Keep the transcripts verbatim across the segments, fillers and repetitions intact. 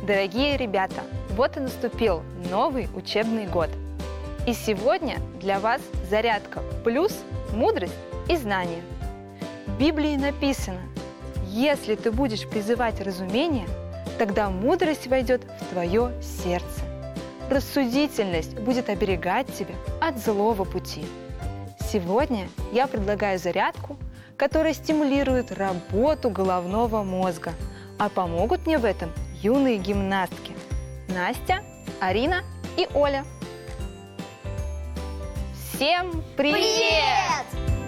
Дорогие ребята, вот и наступил новый учебный год. И сегодня для вас зарядка плюс мудрость и знания. В Библии написано: если ты будешь призывать разумение, тогда мудрость войдет в твое сердце. Рассудительность будет оберегать тебя от злого пути. Сегодня я предлагаю зарядку, которая стимулирует работу головного мозга, а помогут мне в этом юные гимнастки Настя, Арина и Оля. Всем привет!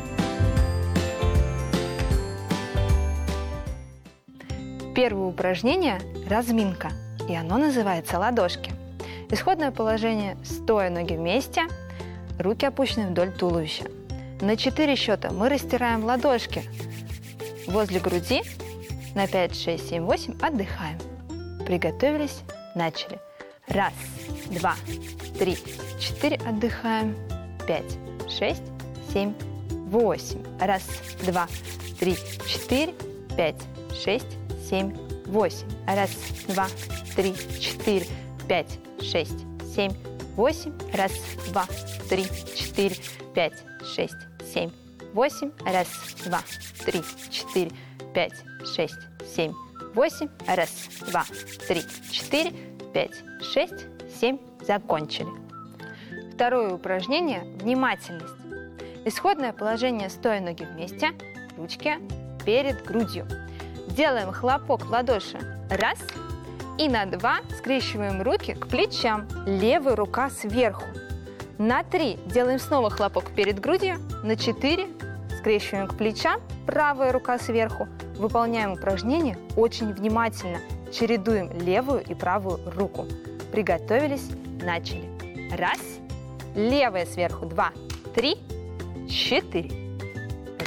Первое упражнение – разминка, и оно называется ладошки. Исходное положение – стоя, ноги вместе, руки опущены вдоль туловища. На четыре счета мы растираем ладошки возле груди. На пять, шесть, семь, восемь отдыхаем. Приготовились, начали. Раз, два, три, четыре, отдыхаем. Пять, шесть, семь, восемь. Раз, два, три, четыре, пять, шесть, семь, восемь. Раз, два, три, четыре, пять, шесть, семь, восемь. Раз, два, три, четыре, пять, шесть, семь, восемь. Раз, два, три, четыре, пять, шесть, семь, восемь. Раз, два, три, четыре, пять, шесть, семь. Закончили. Второе упражнение – внимательность. Исходное положение – стоя, ноги вместе, ручки перед грудью. Делаем хлопок в ладоши. Раз. И на два скрещиваем руки к плечам. Левая рука сверху. На три делаем снова хлопок перед грудью. На четыре скрещиваем к плечам. Правая рука сверху. Выполняем упражнение очень внимательно. Чередуем левую и правую руку. Приготовились, начали. Раз. Левая сверху. Два. Три. Четыре.